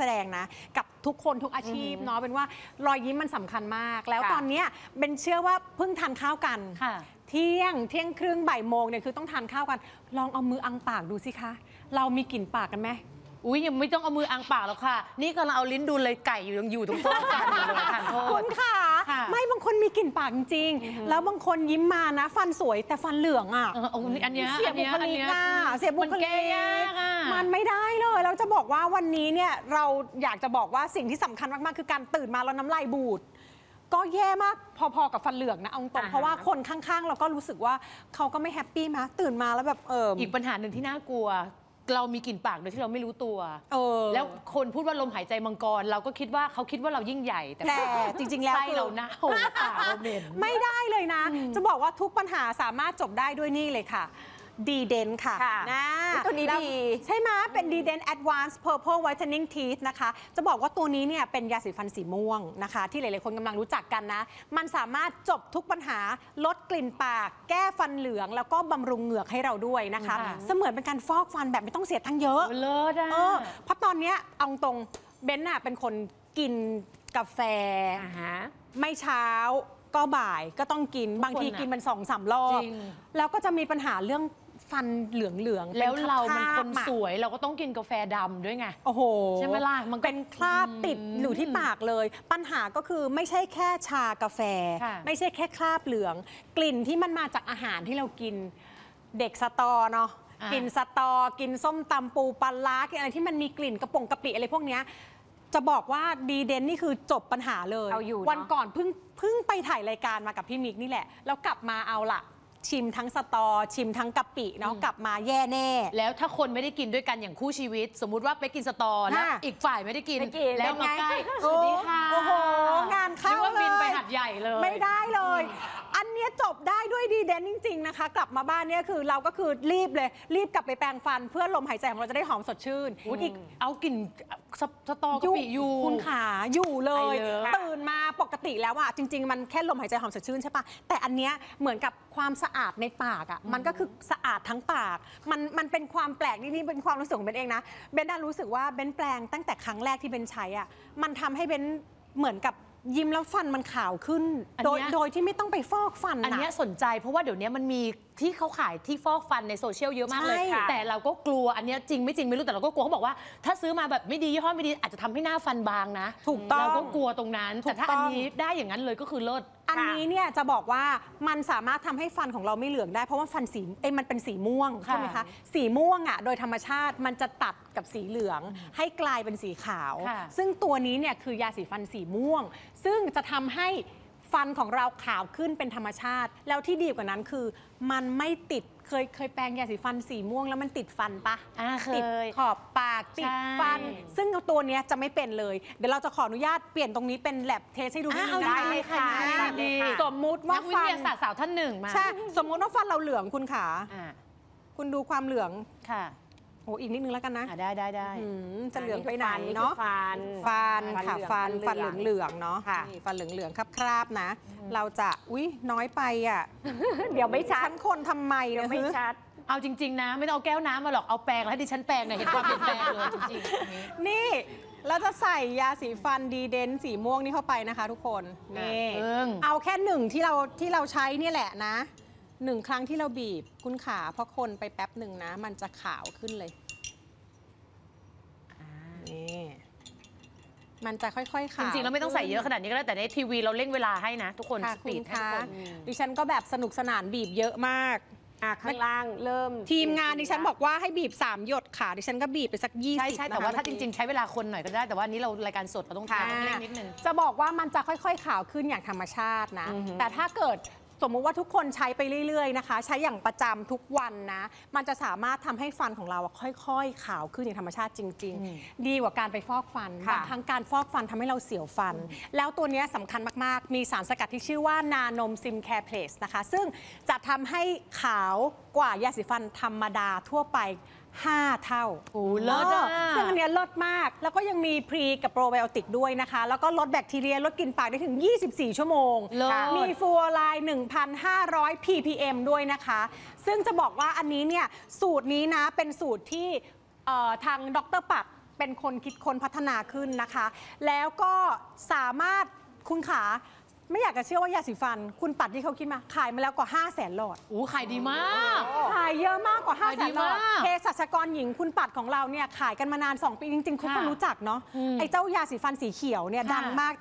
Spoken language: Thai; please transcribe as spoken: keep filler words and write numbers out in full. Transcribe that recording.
แสดงนะกับทุกคนทุกอาชีพเนาะเป็นว่ารอยยิ้มมันสำคัญมากแล้วตอนนี้เบนเชื่อว่าเพิ่งทานข้าวกันเที่ยงเที่ยงครึ่งบ่ายโมงเนี่ยคือต้องทานข้าวกันลองเอามืออังปากดูสิคะเรามีกลิ่นปากกันไหมอุ้ยยังไม่ต้องเอามืออังปากแล้วค่ะนี่กำลังเอาลิ้นดูเลยไก่อยู่ยังอยู่ตรงโต๊ะกันอยู่เลยทานโทษคุณค่ะไม่บางคนมีกลิ่นปากจริงๆแล้วบางคนยิ้มมานะฟันสวยแต่ฟันเหลืองอ่ะอันนี้เสียบุคลิกอ่ะเสียบุคลิกมันไม่ได้เลยเราจะบอกว่าวันนี้เนี่ยเราอยากจะบอกว่าสิ่งที่สำคัญมากๆคือการตื่นมาแล้วน้ำลายบูดก็แย่มากพอๆกับฟันเหลืองนะเอาตรงเพราะว่าคนข้างๆเราก็รู้สึกว่าเขาก็ไม่แฮปปี้นะตื่นมาแล้วแบบเอออีกปัญหาหนึ่งที่น่ากลัวเรามีกลิ่นปากโดยที่เราไม่รู้ตัวเออแล้วคนพูดว่าลมหายใจมังกรเราก็คิดว่าเขาคิดว่าเรายิ่งใหญ่แต่จริงๆแล้วไส้เราเน่าปากเราเหม็นไม่ได้เลยนะจะบอกว่าทุกปัญหาสามารถจบได้ด้วยนี่เลยค่ะดีเดนค่ะนะตัวนี้ดีใช่ไหมเป็นดีเดน Advanced Purple Whitening Teeth นะคะจะบอกว่าตัวนี้เนี่ยเป็นยาสีฟันสีม่วงนะคะที่หลายๆคนกำลังรู้จักกันนะมันสามารถจบทุกปัญหาลดกลิ่นปากแก้ฟันเหลืองแล้วก็บำรุงเหงือกให้เราด้วยนะคะเสมือนเป็นการฟอกฟันแบบไม่ต้องเสียทั้งเยอะเลิศอ่ะเพราะตอนนี้เอาตรงเบนน่ะเป็นคนกินกาแฟไม่เช้าก็บ่ายก็ต้องกินบางทีกินมันสองสามรอบแล้วก็จะมีปัญหาเรื่องฟันเหลืองๆแล้วเราเป็นคนสวยเราก็ต้องกินกาแฟดำด้วยไงโอ้โหใช่ไหมล่ะมันเป็นคราบติดอยู่ที่ปากเลยปัญหาก็คือไม่ใช่แค่ชากาแฟไม่ใช่แค่คราบเหลืองกลิ่นที่มันมาจากอาหารที่เรากินเด็กสตอเนาะกินสตอกินส้มตำปูปลาร้ากินอะไรที่มันมีกลิ่นกระป๋องกะปิอะไรพวกนี้จะบอกว่าดีเดนนี่คือจบปัญหาเลยวันก่อนเพิ่งเพิ่งไปถ่ายรายการมากับพี่มิกนี่แหละแล้วกลับมาเอาละชิมทั้งสตอชิมทั้งกะปิเนาะกลับมาแย่แน่แล้วถ้าคนไม่ได้กินด้วยกันอย่างคู่ชีวิตสมมุติว่าไปกินสตอแล้วอีกฝ่ายไม่ได้กินแล้วมาใกล้สวัสดีค่ะโอ้โหงานเข้าเลยบินไปหัดใหญ่เลยไม่ได้เลยอันนี้จบได้ด้วยดีเดนจริงๆนะคะกลับมาบ้านเนี่ยคือเราก็คือรีบเลยรีบกลับไปแปรงฟันเพื่อลมหายใจของเราจะได้หอมสดชื่นอีกเอากลิ่นสตอกะปิอยู่คุณขาอยู่เลยตื่นมาปกติแล้วอะจริงๆมันแค่ลมหายใจหอมสดชื่นใช่ปะแต่อันเนี้ยเหมือนกับความสะอาดในปากอ่ะมันก็คือสะอาดทั้งปากมันมันเป็นความแปลกนี่นี่เป็นความรู้สึกของเบนเองนะเบนได้รู้สึกว่าเบนแปลงตั้งแต่ครั้งแรกที่เบนใช้อ่ะมันทำให้เบนเหมือนกับยิ้มแล้วฟันมันขาวขึ้นโดยโดยที่ไม่ต้องไปฟอกฟันอันนี้สนใจเพราะว่าเดี๋ยวนี้มันมีที่เขาขายที่ฟอกฟันในโซเชียลเยอะมากเลยแต่เราก็กลัวอันนี้จริงไม่จริงไม่รู้แต่เราก็กลัวเขาบอกว่าถ้าซื้อมาแบบไม่ดียี่ห้อไม่ดีอาจจะทำให้หน้าฟันบางนะถูกต้องเราก็กลัวตรงนั้นแต่ถ้าอันนี้ได้อย่างนั้นเลยก็คือเลิศอันนี้เนี่ยจะบอกว่ามันสามารถทำให้ฟันของเราไม่เหลืองได้เพราะว่าฟันสีเอ้มันเป็นสีม่วงใช่ไหมคะสีม่วงอ่ะโดยธรรมชาติมันจะตัดกับสีเหลืองให้กลายเป็นสีขาวซึ่งตัวนี้เนี่ยคือยาสีฟันสีม่วงซึ่งจะทำให้ฟันของเราขาวขึ้นเป็นธรรมชาติแล้วที่ดีกว่านั้นคือมันไม่ติดเคยเคยแปรงยาสีฟันสีม่วงแล้วมันติดฟันปะติดขอบปากติดฟันซึ่งตัวนี้จะไม่เป็นเลยเดี๋ยวเราจะขออนุญาตเปลี่ยนตรงนี้เป็นแลบเทสให้ดูนิดนึงได้เลยค่ะสมมุติว่าฟันวิทยาศาสตร์สาวท่านหนึ่งมาใช่สมมุติว่าฟันเราเหลืองคุณขาคุณดูความเหลืองค่ะโอ้อีกนิดนึงแล้วกันนะได้ได้ได้จะเหลืองไปไหนเนาะฟันฟันค่ะฟันฟันเหลืองเหลืองเนาะฟันเหลืองเหลืองคราบๆนะเราจะอุ้ยน้อยไปอ่ะเดี๋ยวไม่ชัดฉันคนทำไมเดี๋ยวไม่ชัดเอาจริงๆนะไม่ต้องเอาแก้วน้ำมาหรอกเอาแปรงแล้วดิฉันแปรงเนี่ยเห็นความเปลี่ยนแปลงเลยจริงๆนี่เราจะใส่ยาสีฟันดีเดนสีม่วงนี่เข้าไปนะคะทุกคนนี่เอาแค่หนึ่งที่เราที่เราใช้นี่แหละนะหนึ่งครั้งที่เราบีบคุณขาเพราะคนไปแป๊บหนึ่งนะมันจะขาวขึ้นเลยนี่มันจะค่อยๆขาวจริงๆเราไม่ต้องใส่เยอะขนาดนี้ก็ได้แต่ในทีวีเราเร่งเวลาให้นะทุกคนสปีดค่ะดิฉันก็แบบสนุกสนานบีบเยอะมากข้างล่างเริ่มทีมงานดิฉันบอกว่าให้บีบสามหยดค่ะดิฉันก็บีบไปสักยี่สิบใช่ใช่แต่ว่าถ้าจริงๆใช้เวลาคนหน่อยก็ได้แต่ว่านี้เรารายการสดเราต้องทำเร่งนิดนึงจะบอกว่ามันจะค่อยๆขาวขึ้นอย่างธรรมชาตินะแต่ถ้าเกิดสมมุติว่าทุกคนใช้ไปเรื่อยๆนะคะใช้อย่างประจำทุกวันนะมันจะสามารถทำให้ฟันของเราค่อยๆขาวขึ้นอย่างธรรมชาติจริงๆดีกว่าการไปฟอกฟันบางครั้งการฟอกฟันทำให้เราเสียวฟันแล้วตัวนี้สำคัญมากๆมีสารสกัดที่ชื่อว่านานมซิมแคร์เพลสนะคะซึ่งจะทำให้ขาวกว่ายาสีฟันธรรมดาทั่วไปห้าเท่าโอ้เลิศซึ่งอันนี้เลิศมากแล้วก็ยังมีพรีกับโปรไบโอติกด้วยนะคะแล้วก็ลดแบคทีเรียลดกลิ่นปากได้ถึงยี่สิบสี่ชั่วโมงมีฟลูออไรด์ หนึ่งพันห้าร้อย พี พี เอ็ม ด้วยนะคะซึ่งจะบอกว่าอันนี้เนี่ยสูตรนี้นะเป็นสูตรที่ทางดร.ปักเป็นคนคิดค้นพัฒนาขึ้นนะคะ แล้วก็สามารถคุณขาไม่อยากจะเชื่อว่ายาสีฟัน คุณปัดที่เขาคิดมาขายมาแล้วกว่า ห้าแสน หลอดโอ้ขายดีมากขายเยอะมากกว่า ห้าขายแสดีน หลอดมากเภสัชกรหญิงคุณปัดของเราเนี่ยขายกันมานาน สอง ปีจริงๆทุกคนค่ะรู้จักเนาะอืมไอ้เจ้ายาสีฟันสีเขียวเนี่ยค่ะดังมาก